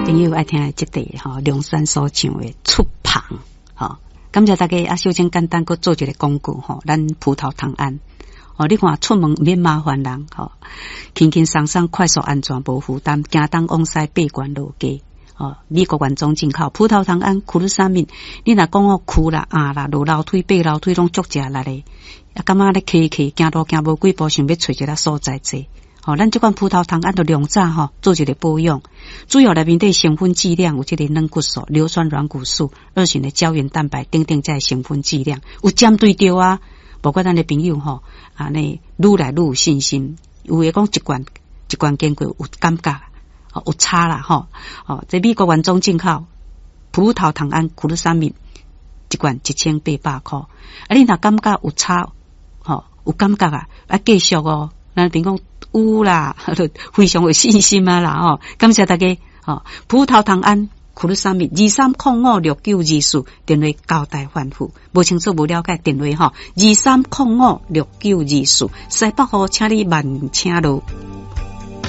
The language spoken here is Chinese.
朋友爱听的这题梁山所唱的出旁感谢大家啊！首先简单搁做一个广告咱葡萄糖胺你看出门免麻烦人轻轻松松快速安全无负担，行东往西八关路街美国原装进口葡萄糖胺苦鲁沙敏，你若讲苦啦啦落楼梯爬楼梯拢足食力咧，感觉咧骑行路行无几步，想要找一个所在坐。咱这款葡萄糖胺就两早做一个保养，主要内面的成分剂量有这个软骨素、硫酸软骨素、2型的胶原蛋白等等这成分剂量有针对到啊，包括咱的朋友安尼愈来愈有信心，有诶讲一罐经过有感觉有差啦这美国原装进口葡萄糖胺苦鲁沙敏一罐1800块你若感觉有差有感觉继续咱比如讲有啦，非常有信心啦感谢大家葡萄糖胺苦鲁沙敏23056924电话交代反复，无清楚无了解电话23056924，西北河请你慢车路。